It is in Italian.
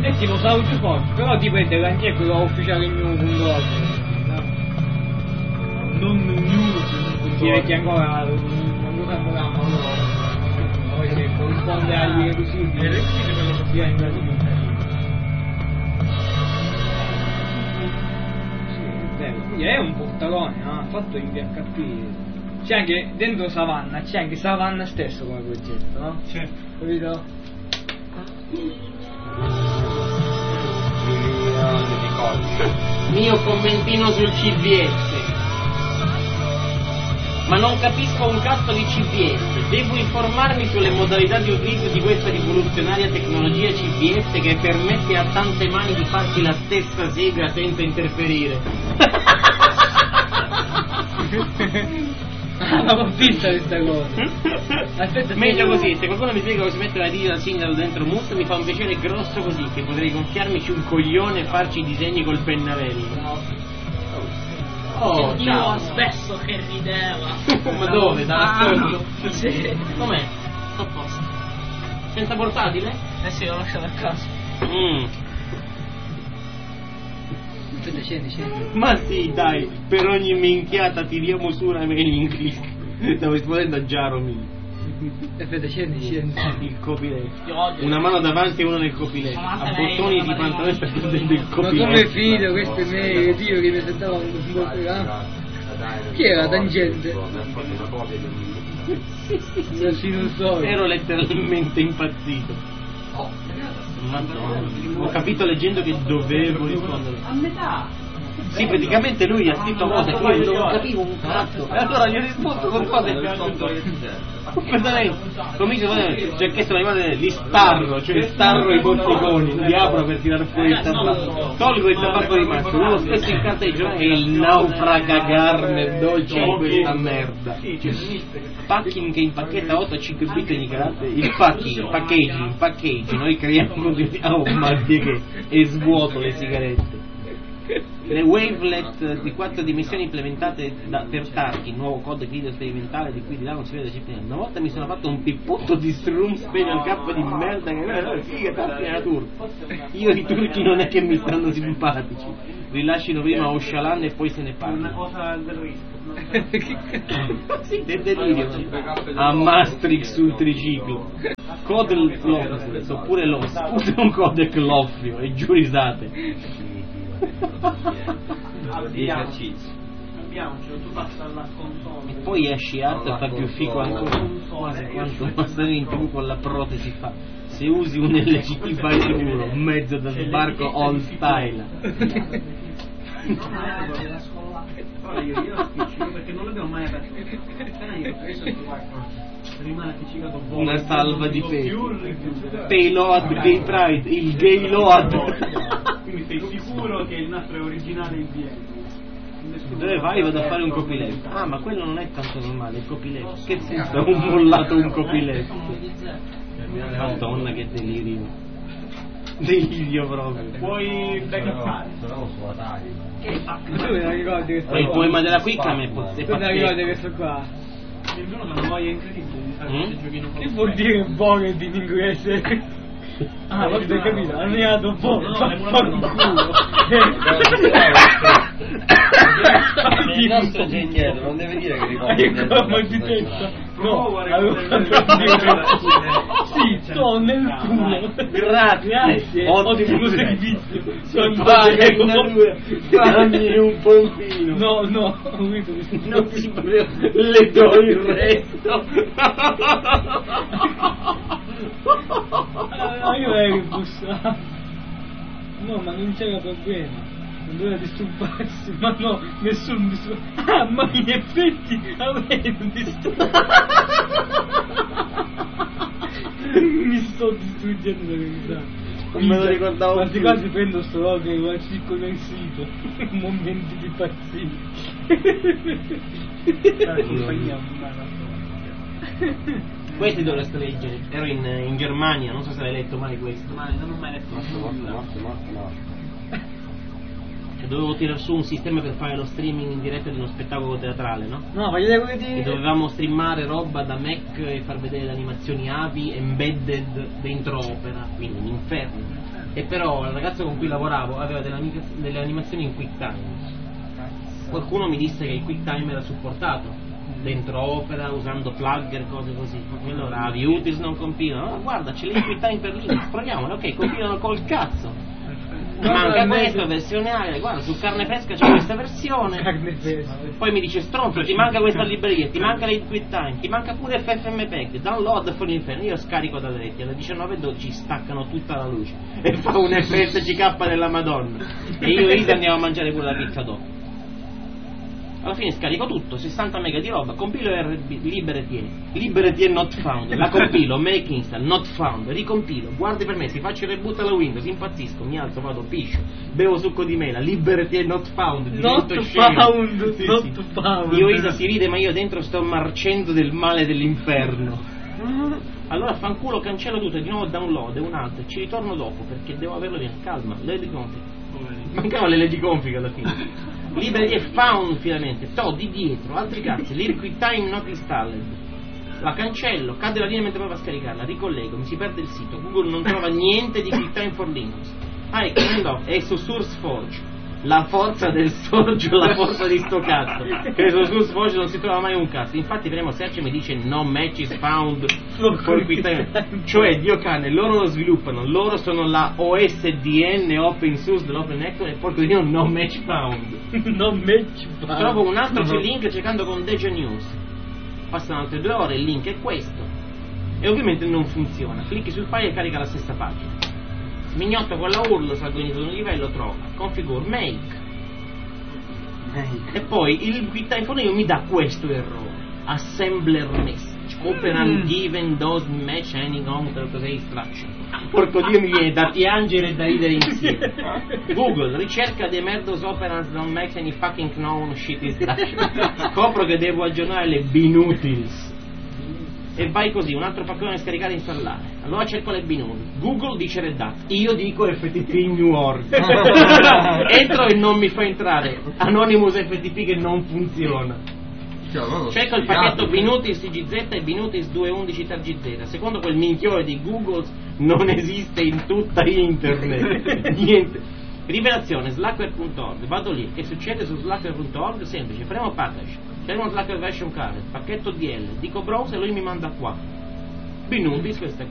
è tipo South Park, però tipo è quello ufficiale new.org, non news, che ancora non lo cambiamo, che corrisponde agli requisiti per lo sia in gratuito. Quindi è un portalone, no? Ha fatto il PHP. C'è anche dentro Savannah, c'è anche Savannah stesso come progetto, no? Sì. Capito? Milioni di codice. Mio commentino sul CVS. Ma non capisco un cazzo di CVS. Devo informarmi sulle modalità di utilizzo di questa rivoluzionaria tecnologia CVS che permette a tante mani di farsi la stessa sega senza interferire. L'avevo vista questa cosa. Aspetta, Meglio così, se qualcuno mi spiega come si mette la dita da singolo dentro mousse mi fa un piacere grosso così che potrei gonfiarmici un coglione e farci i disegni col pennarello. Oh, io ho spesso che rideva. Ma dove? Da sotto? Sì. Com'è? Sto a posto. Senza portatile? Eh sì, l'ho lasciato a casa. Aspetta, scendi. Ma sì, dai, per ogni minchiata tiriamo su una mailing click. Stavo rispondendo a Jaromir. Aspetta, scendi. Il copyleft. Io odio. Una mano davanti e una nel copyleft. A bottoni di pantalone sta prendendo il Ma copyleft. come figlio, questo è me, Dio che mi aspettava un programma. Chi era Tangente? Non so. Ero letteralmente impazzito. Madonna. Ho capito leggendo che dovevo rispondere. A metà. Sì, praticamente lui ha scritto cose che io non capivo un cazzo. E allora gli ho risposto con cose che aggiunto. Completamente. Comincio a dire, ci ha chiesto l'animale, li starro, cioè starro i bottigoni, li apro per tirar fuori il tabacco. Tolgo il tabacco rimasto, uno stesso in carta di giornale e il naufragagarne dolce di questa merda. Packing che impacchetta 8 a 5 bit di carattere, il packaging, noi creiamo oh ma che e svuoto le sigarette. Le wavelet di 4 dimensioni implementate per Tarkin, nuovo codec video sperimentale di cui di là non si vede disciplina. Una volta mi sono fatto un pippotto di Strum Spaniel K di merda che figa, Tarkin era turco. Io i turchi non è che mi stanno simpatici. Rilascino prima Oshalan e poi se ne parla. Una cosa del rischio. Sì, del delirio. A Maastricht sul triciclo. Codec Loffio, oppure Loss, pure un codec Loffio e giù risate. Abbiamocelo, tu passa alla console. E poi esci art e fa più figo ancora. Quasi quanto passare in TV con la protesi fa. Se usi un LCD vai sicuro, mezzo da sbarco all style. Io spiccico perché non l'abbiamo mai aperto. Rimane appiccicato Una salva di payload, gay pride, il gay load. Quindi sei sicuro che il nastro è originale in via? Dove vai? Vado a fare un copyleft. Ah, ma quello non è tanto normale, il copyleft. Che senso? Ho mollato un copyleft. Madonna che delirio. Delirio proprio. Puoi backuppare. Tu non ricordi questo? Ma il poema della Quicca mi è Tu non ricordi questo qua? Il giorno che non voglio incredibile di fare questi giochino. Che vuol dire bonnet in inglese? Ah, vabbè, capito, ha neato un po'. No, è Il nostro c'è indietro, non deve dire che ricordi. Ecco, ma di testa. No, sì, sto nel culo. Grazie. Ottimo servizio. Sono Fammi un pompino. No, Non si le do il resto. Io ero bussato. No, ma non c'era problema. Non doveva disturbarsi, ma no, nessun disturbo. Ah, ma in effetti avete un disturbo. Mi sto distruggendo la verità. Non me lo ricordavo quasi più. quasi prendo sto rogo e lo cicco nel sito. Momenti di pazzia. Questi dovreste leggere. Ero in Germania, non so se l'hai letto mai questo. Ma non ho mai letto. No. Dovevo tirare su un sistema per fare lo streaming in diretta di uno spettacolo teatrale, no? No, voglio vedere quello E che ti... dovevamo streamare roba da Mac e far vedere le animazioni AVI embedded dentro Opera, quindi un inferno. E però il ragazzo con cui lavoravo aveva delle animazioni in QuickTime. Qualcuno mi disse che il QuickTime era supportato dentro Opera, usando plugger, cose così. E allora Viewtis non compilano. Guarda, c'è lì il QuickTime per Linux, proviamolo, ok, compilano col cazzo. Manca questa versione ARIA, guarda, su Carne Fresca c'è questa versione. Carne fresca. Poi mi dice stronzo, ti manca questa libreria, ti manca il QuickTime, ti manca pure FFmpeg, download for l'inferno. Io scarico da Dretti, alle 19:12 staccano tutta la luce e fa un FSCK della Madonna. E io e Ida andiamo a mangiare pure la pizza dopo. Alla fine scarico tutto, 60 mega di roba, compilo LibreTE not found, la compilo, make install, not found, ricompilo, guardi per me, si faccio il reboot alla Windows, impazzisco, mi alzo, vado, piscio, bevo succo di mela, LibreTE not found, divento scemo. Sì, not sì. found. Io Isa si ride, ma io dentro sto marcendo del male dell'inferno. Allora fanculo, cancello tutto e di nuovo download e un altro, ci ritorno dopo perché devo averlo via, calma, lady config. Mancava le lady config alla fine. LibreTE found finalmente, di dietro, altri cazzi, QuickTime not installed. La cancello, cade la linea mentre provo a scaricarla, ricollego, mi si perde il sito, Google non trova niente di QuickTime for Linux. Ecco, è su SourceForge. La forza del sorgio, la forza di sto cazzo. Che su SourceForge non si trova mai un cazzo. Infatti premo search e mi dice no match is found for QuickTime. Cioè, Dio cane, loro lo sviluppano, loro sono la OSDN open source dell'Open Network e porco Dio no match found. Non match found. Trovo un altro link cercando con Deja News. Passano altre 2 ore, il link è questo. E ovviamente non funziona. Clicchi sul file e carica la stessa pagina. Mignotto con la URL, salgo in un livello, trova configure make e poi il QuickTime for Linux mi dà questo errore, assembler message open ungiven does match any cos'è instruction. Porco Dio, mi viene da piangere e da ridere insieme. Google, ricerca di emerdos operans don't make any fucking known shit instruction. Scopro che devo aggiornare le binutils. E vai così, un altro paccone scaricare e installare. Allora cerco le binutils. Google dice Red Hat, io dico FTP New Org. Entro e non mi fa entrare. Anonymous FTP che non funziona. Cerco il pacchetto binutils CGZ e binutils 211 TRGZ. Secondo quel minchione di Google non esiste in tutta internet. Niente. Rivelazione, slackware.org, vado lì, che succede su slackware.org? Semplice, premo package, premo Slackware version current, pacchetto DL, dico browse e lui mi manda qua. Binutils, questa